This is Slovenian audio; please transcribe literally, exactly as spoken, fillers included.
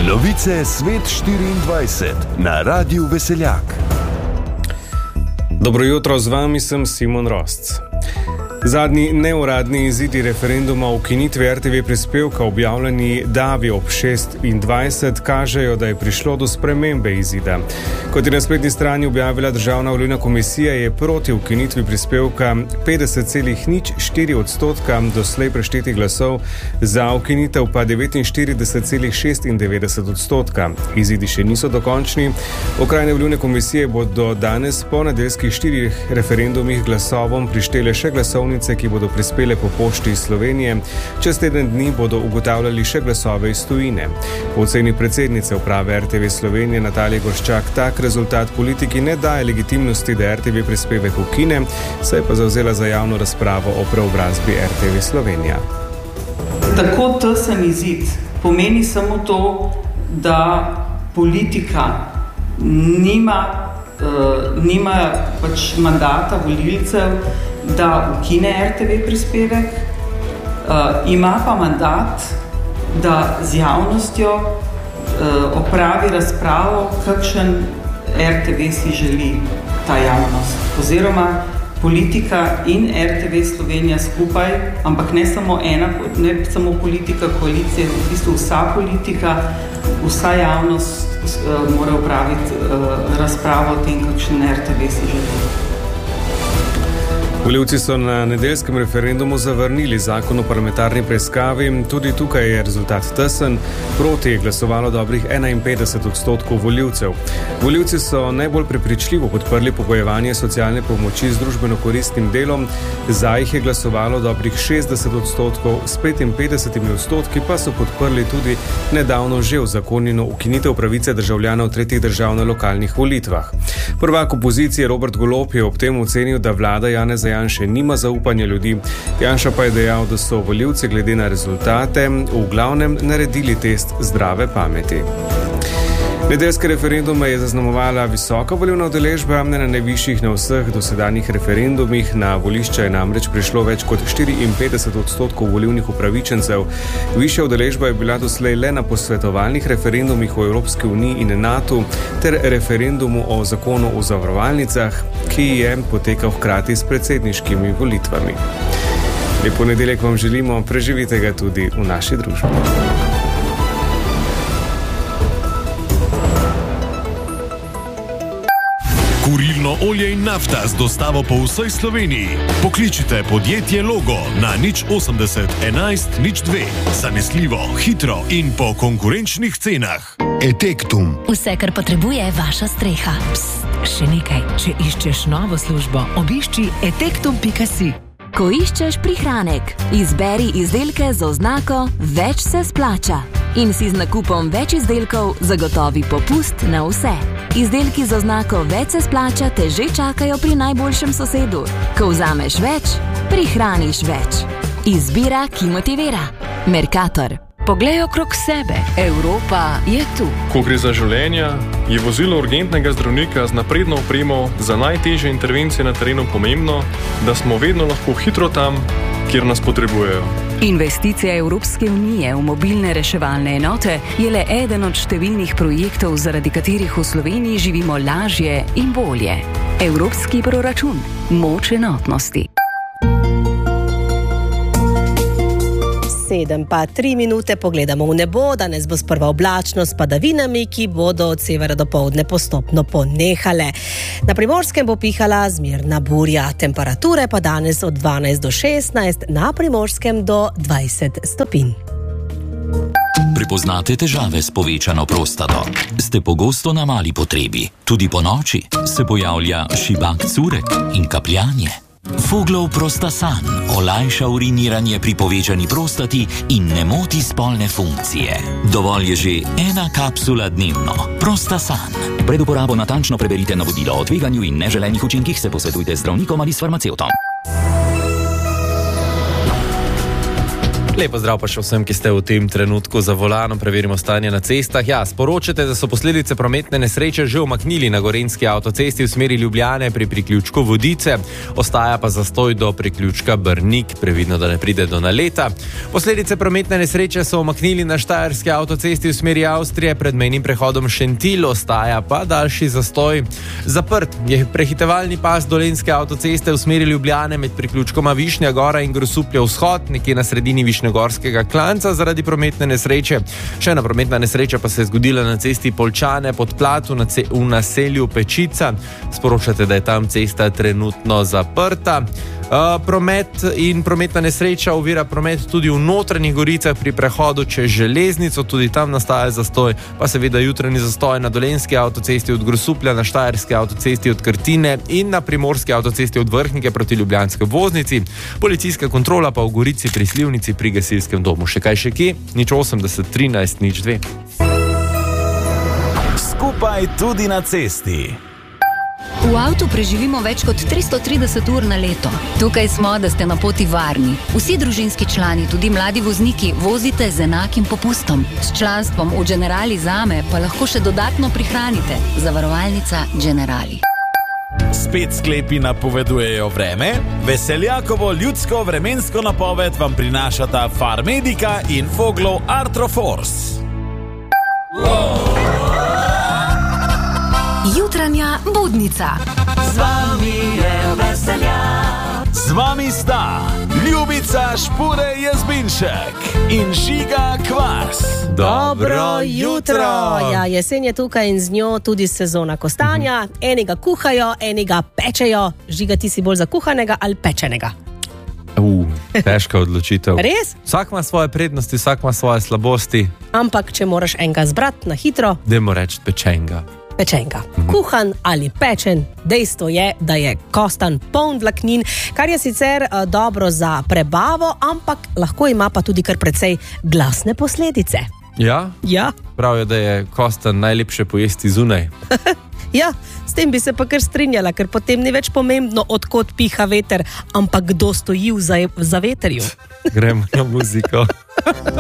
Novice Svet štiriindvajset na Radiu Veseljak. Dobro jutro, z vami sem Simon Rosc. Zadnji neuradni izidi referenduma o ukinitvi R T V prispevka, objavljeni davi ob šestindvajset, kažejo, da je prišlo do spremembe izida. Kot je na spletni strani objavila Državna volilna komisija, je proti ukinitvi prispevka petdeset celih nič štiri odstotka doslej preštetih glasov, za ukinitev pa devetinštirideset celih šestindevetdeset odstotka. Izidi še niso dokončni. Okrajne volilne komisije bodo danes po nedeljskih štirih referendumih glasovom prištele še glasovnice, ki bodo prispele po pošti iz Slovenije. Čez teden dni bodo ugotavljali še glasove iz tujine. Po oceni predsednice uprave R T V Slovenije Natalije Gorščak tak rezultat politiki ne daje legitimnosti, da R T V prispevek ukine, se je pa zavzela za javno razpravo o preobrazbi R T V Slovenija. Tako tesen izid pomeni samo to, da politika nima, uh, nima pač mandata volilcev, da ukine R T V prispevek, uh, ima pa mandat, da z javnostjo uh, opravi razpravo, kakšen R T V si želi ta javnost. Oziroma politika in R T V Slovenija skupaj, ampak ne samo ena, ne samo politika koalicije, v bistvu vsa politika, vsa javnost uh, mora opraviti uh, razpravo o tem, kakšen R T V si želi. Volivci so na nedeljskem referendumu zavrnili zakon o parlamentarni preiskavi. Tudi tukaj je rezultat tesen. Proti je glasovalo dobrih enainpetdeset odstotkov volivcev. Volivci so najbolj prepričljivo podprli pogojevanje socialne pomoči z družbeno koristnim delom. Za jih je glasovalo dobrih šestdeset odstotkov, s petinpetdesetimi odstotki pa so podprli tudi nedavno že uzakonjeno ukinitev pravice državljanov tretjih držav na lokalnih volitvah. Prvak opozicije Robert Golob je ob tem ocenil, da vlada Janeza Janše nima zaupanja ljudi. Janša pa je dejal, da so volivci glede na rezultate v glavnem naredili test zdrave pameti. Nedeljske referendume je zaznamovala visoka volilna udeležba, ena najvišjih na vseh dosedanjih referendumih. Na volišča je namreč prišlo več kot štiriinpetdeset odstotkov volilnih upravičencev. Višja udeležba je bila doslej le na posvetovalnih referendumih o Evropski uniji in NATO ter referendumu o zakonu o zavarovalnicah, ki je potekal hkrati s predsedniškimi volitvami. Lep ponedeljek vam želimo, preživite ga tudi v naši družbi. Kurilno olje in nafta z dostavo po vsej Sloveniji. Pokličite podjetje Logo na nič osemdeset enajst nič dve. Zanesljivo, hitro in po konkurenčnih cenah. Etektum. Vse, kar potrebuje vaša streha. Psst, še nekaj. Če iščeš novo službo, obišči etektum pika si. Ko iščeš prihranek, izberi izdelke z oznako Več se splača in si z nakupom več izdelkov zagotovi popust na vse. Izdelki z oznako Več se splača te že čakajo pri najboljšem sosedu. Ko vzameš več, prihraniš več. Izbira, ki motivira. Mercator. Poglej okrog sebe. Evropa je tu. Ko gre za življenja, je vozilo urgentnega zdravnika z napredno opremo za najtežje intervencije na terenu pomembno, da smo vedno lahko hitro tam, kjer nas potrebujejo. Investicija Evropske unije v mobilne reševalne enote je le eden od številnih projektov, zaradi katerih v Sloveniji živimo lažje in bolje. Evropski proračun. Moč enotnosti. Sedem pa tri minute, pogledamo v nebo. Danes bo sprva oblačno s padavinami, ki bodo od severa do poldne postopno ponehale. Na Primorskem bo pihala zmerna burja. Temperature pa danes od dvanajst do šestnajst, na Primorskem do dvajset stopinj. Prepoznate težave s povečano prostato? Ste pogosto na mali potrebi? Tudi po noči se pojavlja šibak curek in kapljanje? Foglov Prostasan olajša uriniranje pri povečani prostati in ne moti spolne funkcije. Dovolj je že ena kapsula dnevno. Prostasan. Pred uporabo natančno preberite navodilo o tveganju in neželenih učinkih, se posvetujte z zdravnikom ali s farmacevtom. Lepo zdrav pa še vsem, ki ste v tem trenutku za volanom. Preverimo stanje na cestah. Ja, sporočate, da so posledice prometne nesreče že umaknili na gorenjski avtocesti v smeri Ljubljane pri priključku Vodice. Ostaja pa zastoj do priključka Brnik, previdno, da ne pride do naleta. Posledice prometne nesreče so umaknili na štajerski avtocesti v smeri Avstrije pred mejnim prehodom Šentilj. Ostaja pa daljši zastoj. Zaprt je prehitevalni pas dolenjske avtoceste v smeri Ljubljane med priključkoma Višnja Gora in Grosuplje vzhod, nekje na sredini Višnjogorskega klanca zaradi prometne nesreče. Še ena prometna nesreča pa se je zgodila na cesti Poljčane pod Plat v naselju Pečica. Sporočate, da je tam cesta trenutno zaprta. Uh, promet in prometna nesreča ovira promet tudi v notranjih Goricah pri prehodu čez železnico, tudi tam nastaja zastoj, pa seveda jutranji zastoj na dolenjski avtocesti od Grosuplja, na štajerski avtocesti od Krtine in na primorski avtocesti od Vrhnike proti ljubljanski obvoznici. Policijska kontrola pa v Gorici pri Slivnici pri gasilskem domu. Še kaj še kje? nič osemdeset trinajst nič dve. Skupaj tudi na cesti. V avtu preživimo več kot tristo trideset ur na leto. Tukaj smo, da ste na poti varni. Vsi družinski člani, tudi mladi vozniki, vozite z enakim popustom. S članstvom v Generali Zame pa lahko še dodatno prihranite. Zavarovalnica Generali. Spet sklepi napovedujejo vreme. Veseljakovo ljudsko vremensko napoved vam prinašata Farmedika in Foglov Artroforce. Jutranja budnica. Z vami je Veseljak. Z vami sta Ljubica Špure Jazbinšek in Žiga Kvas. Dobro jutro. Ja, jesen je tukaj in z njo tudi sezona kostanja. Enega kuhajo, enega pečejo. Žiga, ti si bolj za kuhanega ali pečenega? Uh, težka odločitev. Res? Vsak ima svoje prednosti, vsak ima svoje slabosti. Ampak, če moraš enega zbrati na hitro, dajmo reči pečenga. Pečenka. Kuhan ali pečen, dejstvo je, da je kostan poln vlaknin, kar je sicer uh, dobro za prebavo, ampak lahko ima pa tudi kar precej glasne posledice. Ja? Ja. Pravijo, da je kostan najlepše pojesti zunaj. Ja, s tem bi se pa kar strinjala, ker potem ni več pomembno, odkot piha veter, ampak kdo stoji v zaveterju. Gremo na muziko.